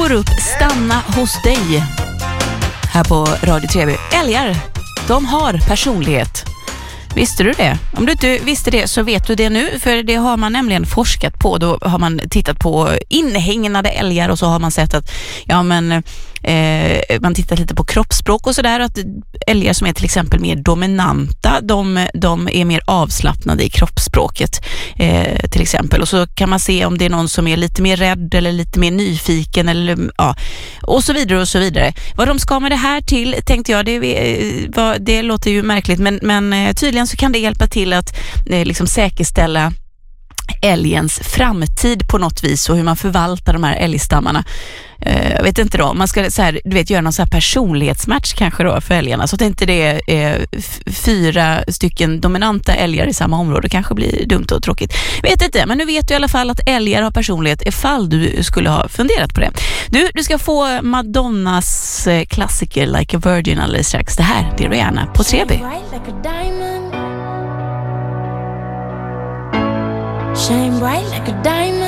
får upp Stanna hos dig här på Radio 3. Älgar, de har personlighet. Visste du det? Om du inte visste det så vet du det nu, för det har man nämligen forskat på. Då har man tittat på inhägnade älgar och så har man sett att man tittar lite på kroppsspråk och sådär, att älgar som är till exempel mer dominanta, de är mer avslappnade i kroppsspråket till exempel, och så kan man se om det är någon som är lite mer rädd eller lite mer nyfiken eller och så vidare och så vidare. Vad de ska med det här till tänkte jag, det låter ju märkligt, men tydligen så kan det hjälpa till att liksom säkerställa älgens framtid på något vis och hur man förvaltar de här älgstammarna. Jag vet inte då, man ska så här, göra någon så här personlighetsmatch kanske då för älgarna, så att inte det är 4 stycken dominanta älgar i samma område, kanske blir dumt och tråkigt. Vet inte, men nu vet du i alla fall att älgar har personlighet ifall du skulle ha funderat på det. Du ska få Madonnas klassiker Like a Virgin alldeles strax. Det här, det är Rihanna på 3B. Shine bright like a diamond.